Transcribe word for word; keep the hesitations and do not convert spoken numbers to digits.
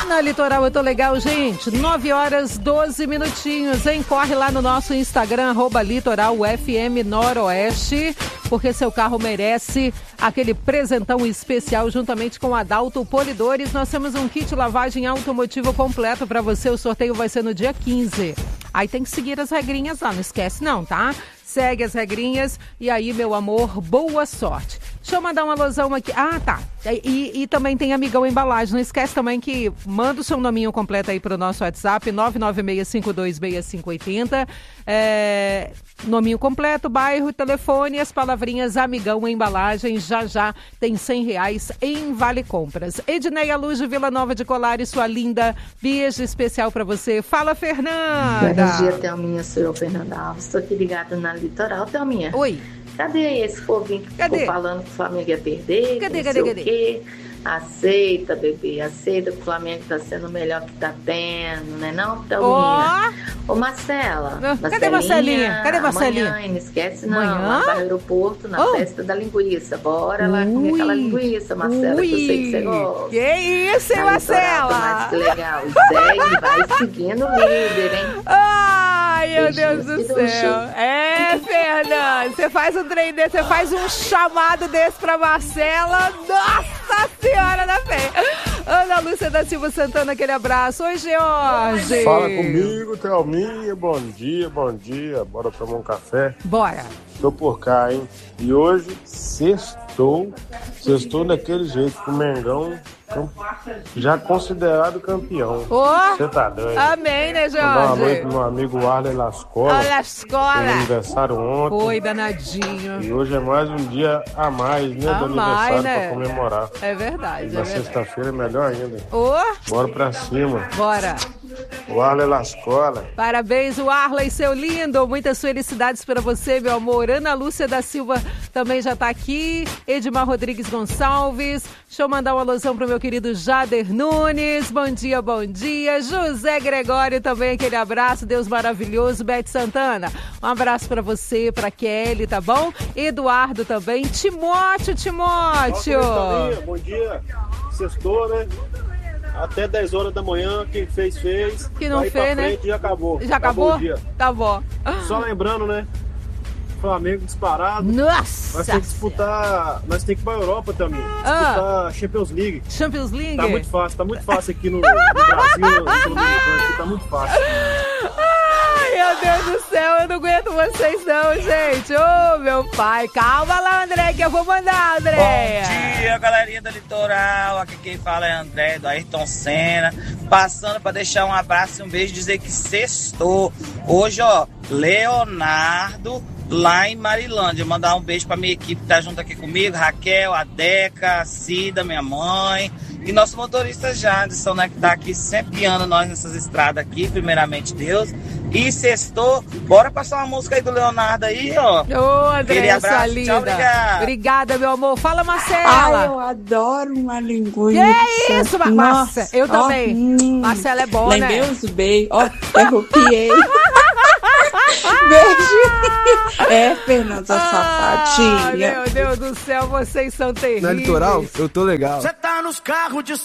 Na Litoral eu tô legal, gente. nove horas, doze minutinhos, hein? Corre lá no nosso Instagram, arroba Litoral F M Noroeste, porque seu carro merece aquele presentão especial juntamente com a Adalto Polidores. Nós temos um kit lavagem automotivo completo para você. O sorteio vai ser no dia quinze. Aí tem que seguir as regrinhas lá, não esquece não, tá? Segue as regrinhas e aí, meu amor, boa sorte. Deixa eu mandar uma alusão aqui. Ah, tá. E, e também tem Amigão Embalagem. Não esquece também que manda o seu nominho completo aí pro nosso WhatsApp, nove nove seis cinco dois seis cinco oito zero. É, nominho completo, bairro, telefone, as palavrinhas Amigão Embalagem. Já já tem cem reais em Vale Compras. Edneia Luz de Vila Nova de Colares, sua linda. Beijo especial pra você. Fala, Fernanda. Bom dia, Thelminha. Sou eu, Fernanda Alves. Estou aqui ligada na Litoral. Thelminha. Oi. Cadê esse povinho que Cadê? ficou falando que o Flamengo ia perder? Cadê, não cadê, sei cadê? O quê? Aceita, bebê. Aceita que o Flamengo tá sendo o melhor que tá tendo, né não, Thelminha? Ô, Marcela. Cadê Marcelinha? Cadê Marcelinha? Amanhã, não esquece não. Amanhã? Lá no aeroporto, na Oh. festa da linguiça. Bora lá Ui. comer aquela linguiça, Marcela, Ui. que eu sei que você gosta. Que isso, hein, Na Litoral, tá Marcela? mais que legal. E segue, vai seguindo o líder, hein? Ai, meu Beijinhos, Deus do que dá um céu. cheiro. É, Fernanda, você faz um trem desse, você faz um chamado desse pra Marcela. Nossa Senhora da Fé. Ana Lúcia da Silva Santana, aquele abraço. Oi, George. Fala comigo, Thelminha. Bom dia, bom dia. Bora tomar um café. Bora. Tô por cá, hein? E hoje, sextou. Sextou daquele jeito, com o Mengão já considerado campeão. Ô, Você tá doido? amém, né, Mandar uma noite Jorge? pro meu amigo Arley Lascola. Olha a Fez escola. aniversário ontem. Foi, danadinho. E hoje é mais um dia a mais, né? A do mais, aniversário né? pra comemorar. É E verdade, é na verdade. sexta-feira é melhor ainda. Ô, Bora pra cima. bora. O Arley Lascola. Parabéns, o Arley, seu lindo. Muitas felicidades para você, meu amor. Ana Lúcia da Silva também já tá aqui. Edmar Rodrigues Gonçalves. Deixa eu mandar uma alusão pro meu querido Jader Nunes. Bom dia, bom dia. José Gregório também, aquele abraço. Deus maravilhoso. Beth Santana, um abraço para você, para Kelly, tá bom? Eduardo também. Timóteo, Timóteo. Bom dia. Sextou, né? Até dez horas da manhã, quem fez, fez. Que não Daí fez, pra né? frente, já acabou. Já acabou? o dia. Tá bom. Só lembrando, né? Flamengo disparado. Nossa! Nós temos que disputar. Nós temos que ir pra Europa também. Disputar Ah. a Champions League. Champions League? Tá muito fácil, tá muito fácil aqui no, no Brasil, no Sul-Americano, aqui tá muito fácil. Ai, meu Deus do céu, eu não aguento vocês não, gente. Ô, meu pai. Calma lá, André, que eu vou mandar, André. Bom dia, galerinha da Litoral. Aqui quem fala é André, do Ayrton Senna. Passando para deixar um abraço e um beijo e dizer que sextou. Hoje, ó, Leonardo, lá em Marilândia. Mandar um beijo para minha equipe que tá junto aqui comigo. Raquel, a Deca, a Cida, minha mãe. E nosso motorista Jadson, né, que tá aqui sempre guiando nós nessas estradas aqui, primeiramente Deus. E sextou, bora passar uma música aí do Leonardo aí, ó. Ô, André, Aquele essa abraço, linda. tchau, obrigado. Obrigada, meu amor. Fala, Ai, Marcela. eu adoro uma linguiça. Que isso, Ma- Marcia? Eu ó, também. hum. Marcela é boa, Lembrei né? os beijos. Ó, derrupiei. Beijo. É, Fernanda, sua Ah, sapatinha. meu Deus do céu, vocês são terríveis. Na Litoral, eu tô legal. Você tá nos carros de